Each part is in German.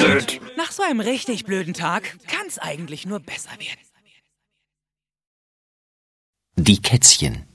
blöd. Nach so einem richtig blöden Tag kann's eigentlich nur besser werden. Die Kätzchen.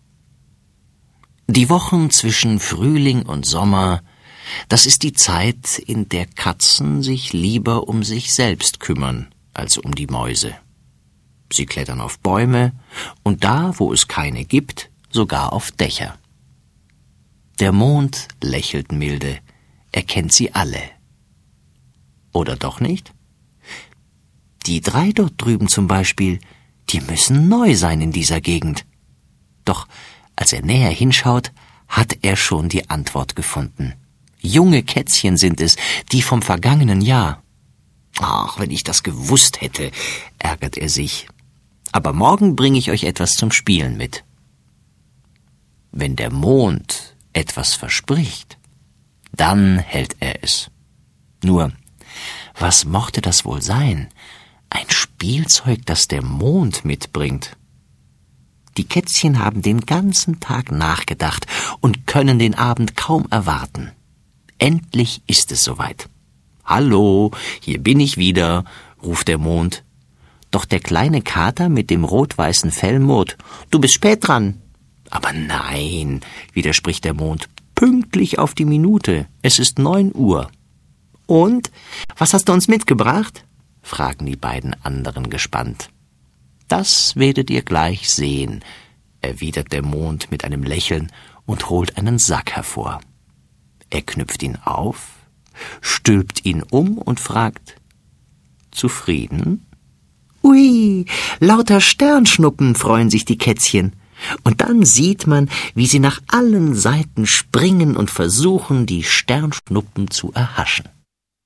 Die Wochen zwischen Frühling und Sommer, das ist die Zeit, in der Katzen sich lieber um sich selbst kümmern als um die Mäuse. Sie klettern auf Bäume und da, wo es keine gibt, sogar auf Dächer. Der Mond lächelt milde, er kennt sie alle. Oder doch nicht? Die 3 dort drüben zum Beispiel, die müssen neu sein in dieser Gegend. Doch als er näher hinschaut, hat er schon die Antwort gefunden. Junge Kätzchen sind es, die vom vergangenen Jahr. Ach, wenn ich das gewusst hätte, ärgert er sich. Aber morgen bringe ich euch etwas zum Spielen mit. Wenn der Mond etwas verspricht, dann hält er es. Nur, was mochte das wohl sein? Ein Spielzeug, das der Mond mitbringt. Die Kätzchen haben den ganzen Tag nachgedacht und können den Abend kaum erwarten. Endlich ist es soweit. »Hallo, hier bin ich wieder«, ruft der Mond. Doch der kleine Kater mit dem rot-weißen Fell murrt. »Du bist spät dran.« »Aber nein«, widerspricht der Mond, »pünktlich auf die Minute. Es ist 9 Uhr.« »Und, was hast du uns mitgebracht?« fragen die beiden anderen gespannt. »Das werdet ihr gleich sehen«, erwidert der Mond mit einem Lächeln und holt einen Sack hervor. Er knüpft ihn auf, stülpt ihn um und fragt, »Zufrieden?« »Ui, lauter Sternschnuppen«, freuen sich die Kätzchen. Und dann sieht man, wie sie nach allen Seiten springen und versuchen, die Sternschnuppen zu erhaschen.